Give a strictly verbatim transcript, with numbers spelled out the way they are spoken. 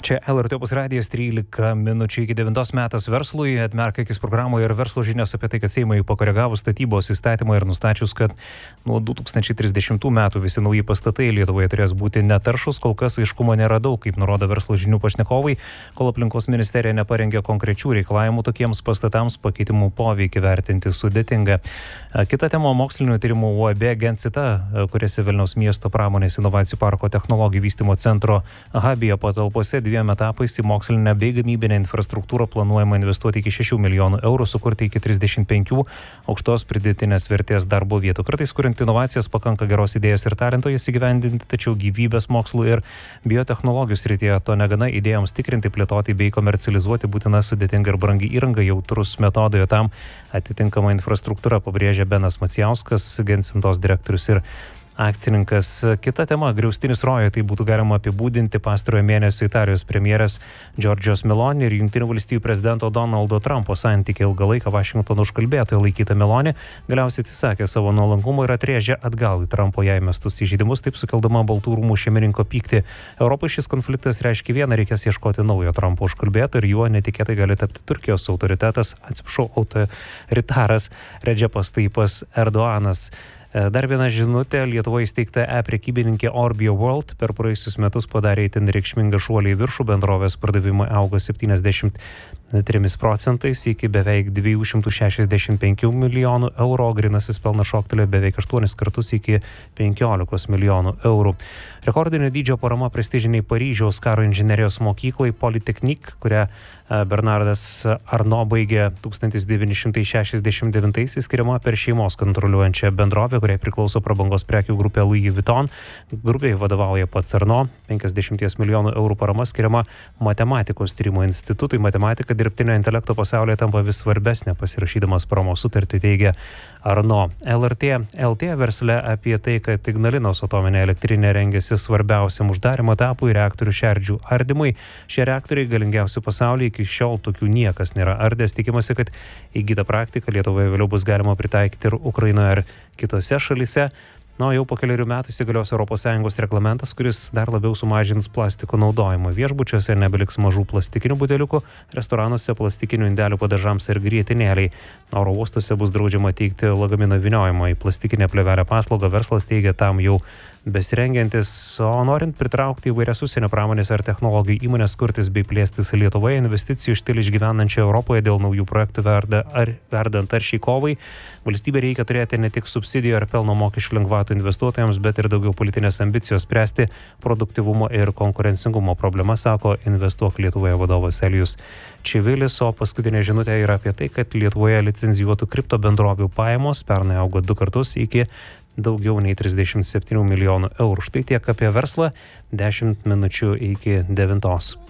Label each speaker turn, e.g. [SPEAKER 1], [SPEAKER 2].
[SPEAKER 1] Čia L R T Opus radijas, trylika minučių iki devintos metas verslui. Atmerk akis programoje ir verslo žinios apie tai, kad Seimui pakoregavus statybos įstatymą ir nustačius, kad nuo du tūkstančiai trisdešimtų metų visi nauji pastatai Lietuvoje turės būti netaršus, kol kas aiškumo nėra daug, kaip nurodo verslo žinių pašnekovai, kol aplinkos ministerija neparengė konkrečių reikalavimų tokiems pastatams, pakeitimų poveikį vertinti sudėtinga. Kita tema - mokslinių tyrimų U A B Gensita, kuriuose Vilniaus miesto pramonės inovacijų parko technologijų vystymo centro Habija patalpose dviem etapais į mokslinę bei gamybinę infrastruktūrą planuojama investuoti iki šešių milijonų eurų, sukurti iki trisdešimt penkių aukštos pridėtinės vertės darbo vietų. Kartais kuriant inovacijas pakanka geros idėjos ir talento jas įgyvendinti, tačiau gyvybės mokslų ir biotechnologijų srityje to negana, idėjoms tikrinti, plėtoti bei komercializuoti būtina sudėtinga ir brangi įranga, jautrus metodai, o tam atitinkama infrastruktūra, pabrėžia Benas Macijauskas, Gensintos direktorius ir akcininkas. Kita tema - griaustinis rojoje, tai būtų galima apibūdinti pastarojo mėnesio Italijos premjerės Giorgios Meloni ir Jungtinių valstijų prezidento Donaldo Trumpo santykiai. Ilgą laiką Vašingtono užkalbėtoja laikyta Meloni galiausiai atsisakė savo nuolankumo ir atrėžė atgal į Trumpo jai mestus įžeidimus, taip sukeldama Baltų rūmų šeimininko pyktį. Europai šis konfliktas reiškia vieną, reikės ieškoti naujo Trumpo užkalbėto ir juo netikėtai gali tapti Turkijos autoritetas, atsiprašau, autoritaras Redžepas Tayyipas Erdoanas. Dar viena žinutė - Lietuvoje įsteigta e-prekybininkė Orbio World per praėjusius metus padarė itin reikšmingą šuolį į viršų, bendrovės pardavimai augo septyniasdešimt trimis procentais iki beveik dviejų šimtų šešiasdešimt penkių milijonų eurų, grynasis pelnas šoktelėjo beveik aštuonis kartus iki penkiolikos milijonų eurų. Rekordinio dydžio parama prestižiniai Paryžiaus karo inžinerijos mokyklai Polytechnique, kurią Bernardas Arno baigė tūkstantis devyni šimtai šešiasdešimt devintaisiais, skiriama per šeimos kontroliuojančią bendrovę, kuriai priklauso prabangos prekių grupė Louis Vuitton. Grupiai vadovauja pats Arno. penkiasdešimt milijonų eurų parama skiriama matematikos tyrimo institutui. Matematika dirbtinio intelekto pasaulyje tampa vis svarbesnė, pasirašydamas paramos sutartį, teigia Arno. L R T L T versle apie tai, kad Ignalinos atominė elektrinė rengiasi svarbiausiam uždarimo etapui - reaktorių šerdžių ardymui. Šie reaktoriai galingiausi pasaulyje, iki šiol tokių niekas nėra ardęs. Tikimasi, kad įgytą praktiką Lietuvoje vėliau bus galima pritaikyti ir Ukrainoje ar kitose šalyse. Na, jau po keliarių metų įsigalios Europos Sąjungos reglamentas, kuris dar labiau sumažins plastiko naudojimą. Viešbučiuose nebeliks mažų plastikinių buteliukų, restoranuose plastikinių indelių padažams ir grietinėliai. Oro uostuose bus draudžiama teikti lagamino vyniojimą į plastikinę plėvelę paslaugą. Verslas teigia tam jau besirengiantis, o norint pritraukti įvairias užsienio pramonės ar technologijų įmonės kurtis bei plėstis Lietuvoje, investicijų štilį išgyvenančioje Europoje dėl naujų projektų verda, ar, verdant aršiai kovai, valstybė reikia turėti ne tik subsidijų ar pelno mokesčių lengvatų investuotojams, bet ir daugiau politinės ambicijos spręsti produktyvumo ir konkurencingumo problemą, sako Investuok Lietuvoje vadovas Elijus Čivilis. O paskutinė žinutė yra apie tai, kad Lietuvoje licenzijuotų kripto bendrovių pajamos pernai augo du kartus iki daugiau nei trisdešimt septynių milijonų eurų. Štai tiek apie verslą, dešimt minučių iki devintos.